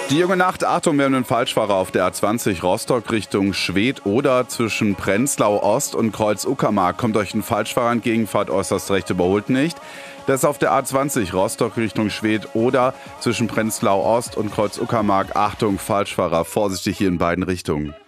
Die junge Nacht, Achtung, wir haben einen Falschfahrer auf der A20 Rostock Richtung Schwedt oder zwischen Prenzlau Ost und Kreuz Uckermark. Kommt euch ein Falschfahrer entgegen, fahrt äußerst recht, überholt nicht. Das ist auf der A20 Rostock Richtung Schwedt oder zwischen Prenzlau Ost und Kreuz Uckermark. Achtung, Falschfahrer, vorsichtig hier in beiden Richtungen.